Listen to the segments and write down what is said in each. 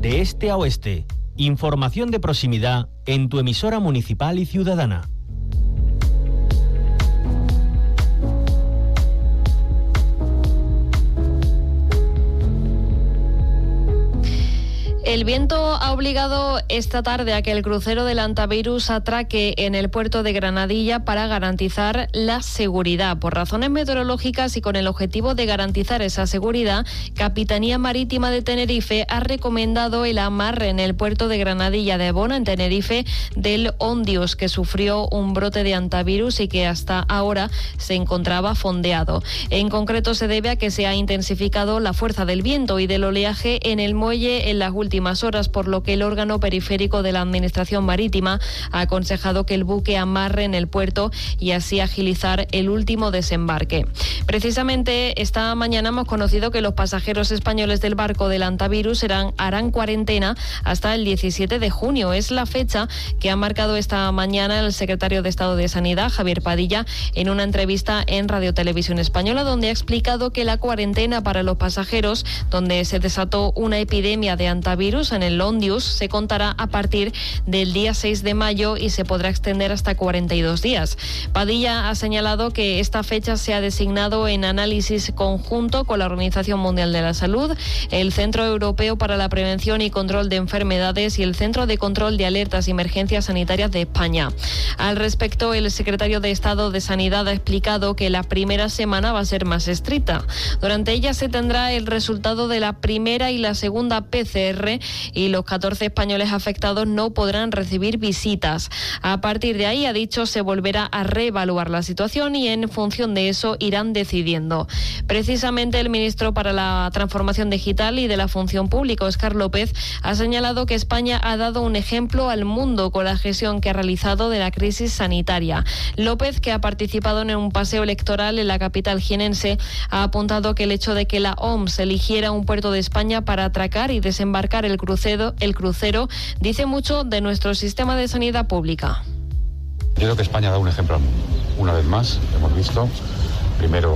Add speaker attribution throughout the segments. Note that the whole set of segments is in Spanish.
Speaker 1: de este a oeste. Información de proximidad en tu emisora municipal y ciudadana.
Speaker 2: El viento ha obligado esta tarde a que el crucero del Antavirus atraque en el puerto de Granadilla para garantizar la seguridad. Por razones meteorológicas y con el objetivo de garantizar esa seguridad, Capitanía Marítima de Tenerife ha recomendado el amarre en el puerto de Granadilla de Bona, en Tenerife, del Ondius, que sufrió un brote de Antavirus y que hasta ahora se encontraba fondeado. En concreto, se debe a que se ha intensificado la fuerza del viento y del oleaje en el muelle en las últimas horas, por lo que el órgano periférico de la Administración Marítima ha aconsejado que el buque amarre en el puerto y así agilizar el último desembarque. Precisamente esta mañana hemos conocido que los pasajeros españoles del barco del Antavirus harán cuarentena hasta el 17 de junio. Es la fecha que ha marcado esta mañana el secretario de Estado de Sanidad, Javier Padilla, en una entrevista en Radio Televisión Española, donde ha explicado que la cuarentena para los pasajeros, donde se desató una epidemia de Antavirus en el Ondius, se contará a partir del día 6 de mayo y se podrá extender hasta 42 días. Padilla ha señalado que esta fecha se ha designado en análisis conjunto con la Organización Mundial de la Salud, el Centro Europeo para la Prevención y Control de Enfermedades y el Centro de Control de Alertas y Emergencias Sanitarias de España. Al respecto, el secretario de Estado de Sanidad ha explicado que la primera semana va a ser más estricta. Durante ella se tendrá el resultado de la primera y la segunda PCR y los 14 españoles afectados no podrán recibir visitas. A partir de ahí, ha dicho, se volverá a reevaluar la situación y en función de eso irán decidiendo. Precisamente el ministro para la Transformación Digital y de la Función Pública, Óscar López, ha señalado que España ha dado un ejemplo al mundo con la gestión que ha realizado de la crisis sanitaria. López, que ha participado en un paseo electoral en la capital jienense, ha apuntado que el hecho de que la OMS eligiera un puerto de España para atracar y desembarcar el crucero dice mucho de nuestro sistema de sanidad pública.
Speaker 3: Yo creo que España ha dado un ejemplo al mundo. Una vez más, hemos visto, primero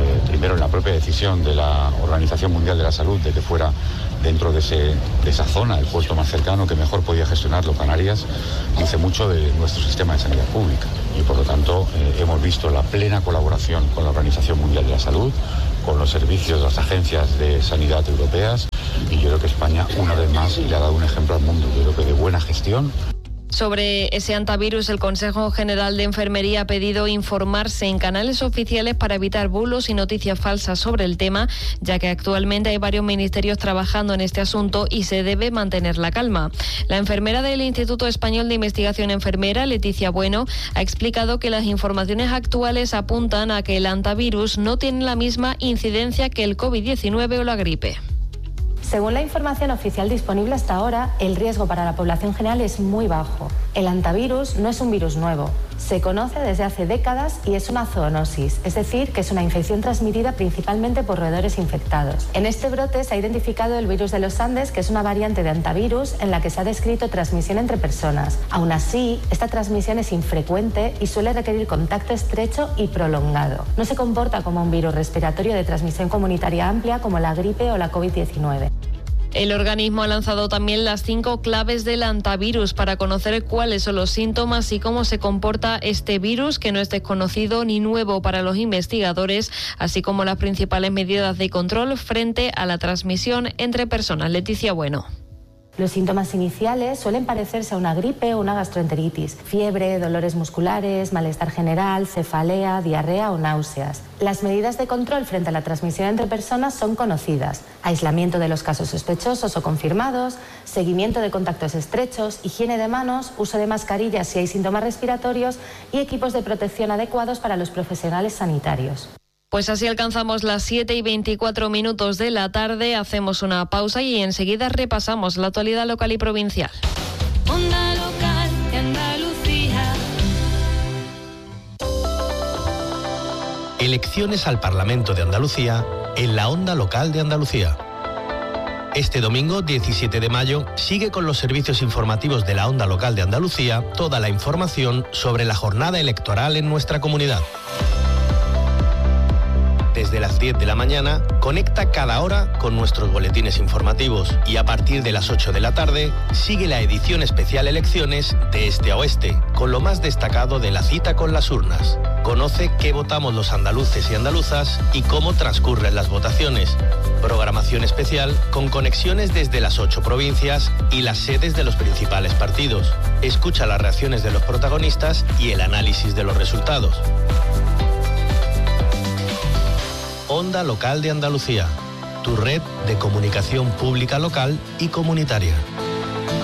Speaker 3: en la propia decisión de la Organización Mundial de la Salud de que fuera dentro de esa zona, el puerto más cercano que mejor podía gestionarlo, Canarias, dice mucho de nuestro sistema de sanidad pública. Y por lo tanto, hemos visto la plena colaboración con la Organización Mundial de la Salud, con los servicios de las agencias de sanidad europeas, y yo creo que España, una vez más, le ha dado un ejemplo al mundo, yo creo que de buena gestión.
Speaker 2: Sobre ese Antavirus, el Consejo General de Enfermería ha pedido informarse en canales oficiales para evitar bulos y noticias falsas sobre el tema, ya que actualmente hay varios ministerios trabajando en este asunto y se debe mantener la calma. La enfermera del Instituto Español de Investigación Enfermera, Leticia Bueno, ha explicado que las informaciones actuales apuntan a que el Antavirus no tiene la misma incidencia que el COVID-19 o la gripe.
Speaker 4: Según la información oficial disponible hasta ahora, el riesgo para la población general es muy bajo. El Antavirus no es un virus nuevo. Se conoce desde hace décadas y es una zoonosis, es decir, que es una infección transmitida principalmente por roedores infectados. En este brote se ha identificado el virus de los Andes, que es una variante de Antavirus en la que se ha descrito transmisión entre personas. Aún así, esta transmisión es infrecuente y suele requerir contacto estrecho y prolongado. No se comporta como un virus respiratorio de transmisión comunitaria amplia como la gripe o la COVID-19.
Speaker 2: El organismo ha lanzado también las 5 claves del Antavirus para conocer cuáles son los síntomas y cómo se comporta este virus, que no es desconocido ni nuevo para los investigadores, así como las principales medidas de control frente a la transmisión entre personas. Leticia Bueno.
Speaker 4: Los síntomas iniciales suelen parecerse a una gripe o una gastroenteritis: fiebre, dolores musculares, malestar general, cefalea, diarrea o náuseas. Las medidas de control frente a la transmisión entre personas son conocidas: aislamiento de los casos sospechosos o confirmados, seguimiento de contactos estrechos, higiene de manos, uso de mascarillas si hay síntomas respiratorios y equipos de protección adecuados para los profesionales sanitarios.
Speaker 2: Pues así alcanzamos las 7:24 de la tarde, hacemos una pausa y enseguida repasamos la actualidad local y provincial.
Speaker 5: Onda Local de Andalucía.
Speaker 1: Elecciones al Parlamento de Andalucía en la Onda Local de Andalucía. Este domingo, 17 de mayo, sigue con los servicios informativos de la Onda Local de Andalucía toda la información sobre la jornada electoral en nuestra comunidad. desde las 10 de la mañana, conecta cada hora con nuestros boletines informativos y a partir de las 8 de la tarde sigue la edición especial Elecciones de Este a Oeste, con lo más destacado de la cita con las urnas. Conoce qué votamos los andaluces y andaluzas y cómo transcurren las votaciones. Programación especial con conexiones desde las 8 provincias y las sedes de los principales partidos. Escucha las reacciones de los protagonistas y el análisis de los resultados. Onda Local de Andalucía, tu red de comunicación pública local y comunitaria.